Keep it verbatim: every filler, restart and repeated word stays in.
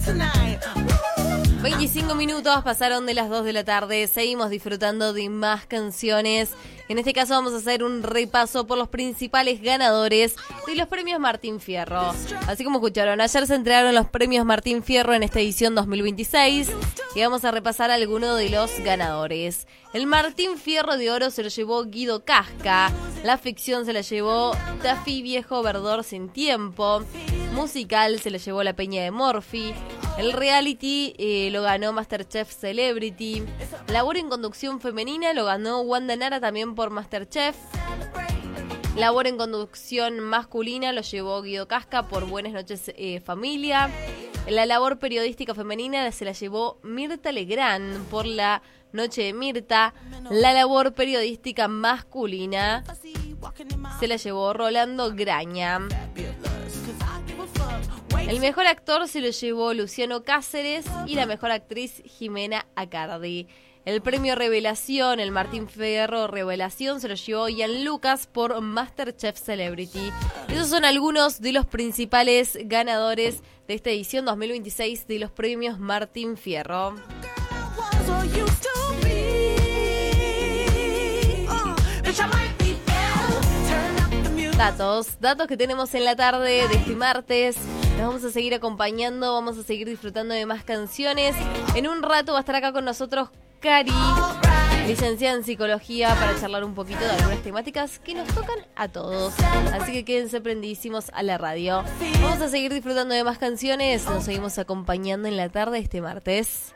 veinticinco minutos pasaron de las dos de la tarde. Seguimos disfrutando de más canciones. En este caso vamos a hacer un repaso por los principales ganadores de los premios Martín Fierro. Así como escucharon, ayer se entregaron los premios Martín Fierro en esta edición dos mil veintiséis y vamos a repasar algunos de los ganadores. El Martín Fierro de Oro se lo llevó Guido Casca. La ficción se la llevó Taffy Viejo Verdor Sin Tiempo. Musical se lo llevó La Peña de Morphy. El reality eh, lo ganó MasterChef Celebrity. Labor en conducción femenina lo ganó Wanda Nara también por MasterChef. Labor en conducción masculina lo llevó Guido Casca por Buenas Noches eh, Familia. La labor periodística femenina se la llevó Mirta Legrand por La Noche de Mirta. La labor periodística masculina se la llevó Rolando Graña. El mejor actor se lo llevó Luciano Cáceres y la mejor actriz Jimena Acardi. El premio Revelación, el Martín Fierro Revelación, se lo llevó Ian Lucas por MasterChef Celebrity. Esos son algunos de los principales ganadores de esta edición dos mil veintiséis de los premios Martín Fierro. Datos, datos que tenemos en la tarde de este martes. Nos vamos a seguir acompañando, vamos a seguir disfrutando de más canciones. En un rato va a estar acá con nosotros Cari, licenciada en psicología, para charlar un poquito de algunas temáticas que nos tocan a todos. Así que quédense prendidísimos a la radio. Vamos a seguir disfrutando de más canciones, nos seguimos acompañando en la tarde este martes.